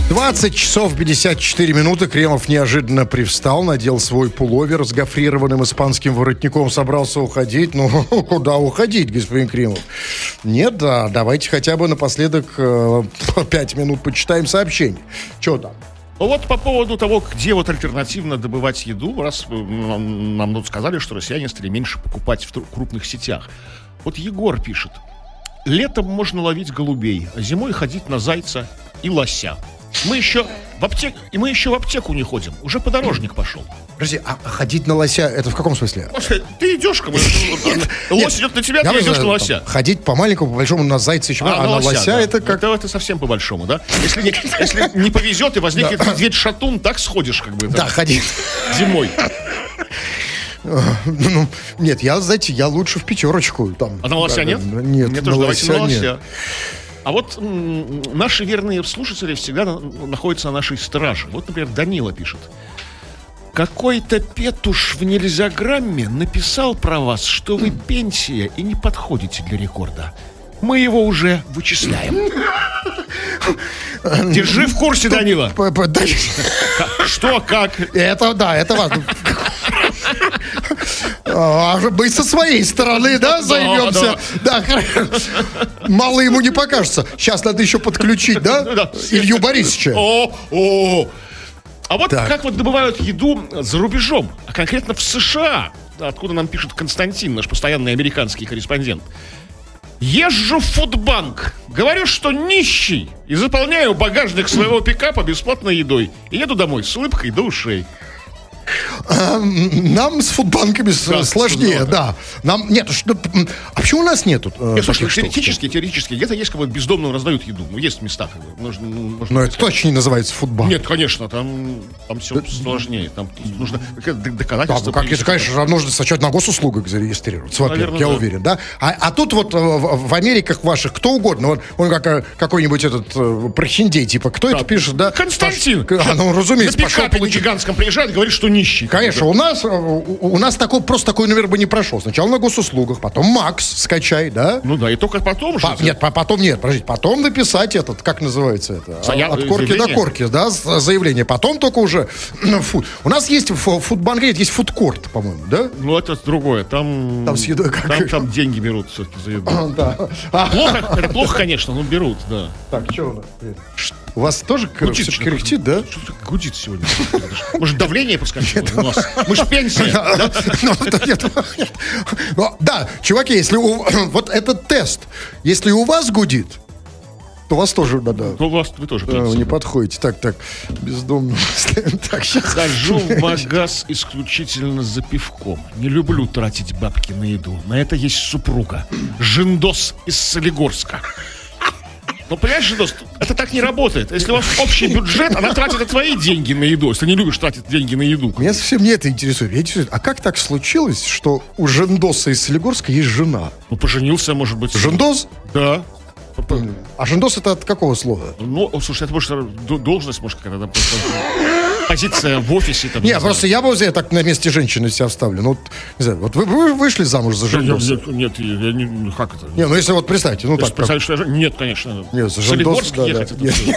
20 часов 54 минуты. Кремов неожиданно привстал, надел свой пуловер с гофрированным испанским воротником, собрался уходить. Ну, куда уходить, господин Кремов? Нет, да, давайте хотя бы напоследок 5 минут почитаем сообщение. Что там? Вот по поводу того, где вот альтернативно добывать еду, раз нам тут сказали, что россияне стали меньше покупать в крупных сетях. Вот Егор пишет. Летом можно ловить голубей, а зимой ходить на зайца и лося. Мы еще в аптеку не ходим. Уже подорожник пошел. Подожди, а ходить на лося, это в каком смысле? Ты идешь, лось идет на тебя, ты идешь на лося. Ходить по маленькому, по большому на зайца еще, а на лося это как... Это совсем по большому, да? Если не повезет и возникнет медведь-шатун, так сходишь как бы. Да, ходить. Зимой. Нет, я лучше в пятерочку. Там. А на лося нет? Нет, мне тоже давайте на лося. А вот наши верные слушатели всегда находятся на нашей страже. Вот, например, Данила пишет. Какой-то петуш в нельзяграмме написал про вас, что вы пенсия и не подходите для рекорда. Мы его уже вычисляем. Держи в курсе, Данила. Что, как? Это важно. А мы со своей стороны, да, займемся. Да. Мало ему не покажется. Сейчас надо еще подключить, да? Илью Борисовича. А вот как вот добывают еду за рубежом, а конкретно в США, откуда нам пишет Константин, наш постоянный американский корреспондент. Езжу в фудбанк, говорю, что нищий, и заполняю багажник своего пикапа бесплатной едой. И еду домой с улыбкой до ушей. Нам с фудбанками сложнее, да. Нам нет, а почему у нас нету? Слушай, теоретически, где-то есть, как бы бездомным раздают еду. Ну, есть места, как бы. Но это точно не называется фудбанк. Нет, конечно, там все сложнее. Там нужно доказательства. Как это, конечно, нужно сначала на госуслугах зарегистрироваться, во-первых, я уверен, да. А тут вот в Америках ваших кто угодно, вот он какой-нибудь этот прохиндей, типа, кто это пишет, да? Константин! Ну, разумеется, на пикапе на гигантском приезжает, говорит, что нищий. Конечно, у нас такой номер бы не прошел. Сначала на госуслугах, потом Макс скачай, да? Ну да, и только потом же. Нет, подождите, потом написать этот, как называется это? От корки до корки, да, заявление. Потом только уже фуд. У нас есть в фудбанке, есть фудкорт, по-моему, да? Ну, это другое. Там с едой там деньги берут все-таки за еду. Это плохо, конечно, но берут, да. Так, что у нас? У вас тоже кряхтит, да? Что-то гудит сегодня. Может, давление подскочило у нас? Мы же пенсия. Да, чуваки, если вот этот тест, если у вас гудит, то у вас тоже надо. То вы тоже пенсия. Не подходите. Так, бездомно. Хожу в магаз исключительно за пивком. Не люблю тратить бабки на еду. На это есть супруга. Жендос из Солигорска. Ну, понимаешь, Жендос, это так не работает. Если у вас общий бюджет, она тратит твои деньги на еду, если не любишь тратить деньги на еду. Меня совсем не это интересует. А как так случилось, что у Жендоса из Солигорска есть жена? Ну, поженился, может быть. Жендос? Да. А жендос это от какого слова? Ну, слушай, это может должность, может, когда там позиция в офисе. Там, не просто я бы так на месте женщины себя вставлю. Ну, не знаю, вот вы вышли замуж за жендоса? Нет, я не, как это? Не, ну если вот представьте, ну так. Представить, что я нет, конечно. Нет, за жендос, ехать.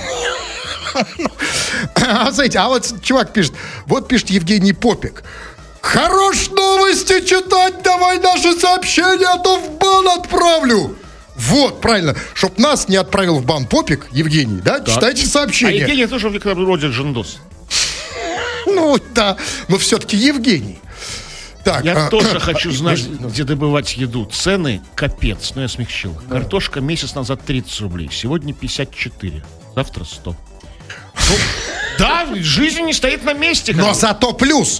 Знаете, а вот чувак пишет, вот пишет Евгений Попик. Хорош новости читать, давай наши сообщения, а то в бан отправлю. Вот, правильно. Чтоб нас не отправил в бан Попик, Евгений, да? Так. Читайте сообщения. А Евгений тоже в некотором роде жендос. Ну, да. Но все-таки Евгений. Так, я тоже хочу знать, где добывать еду. Цены капец. Но я смягчил. Картошка месяц назад 30 рублей. Сегодня 54. Завтра 100. Ну, да, жизнь не стоит на месте. Но зато плюс.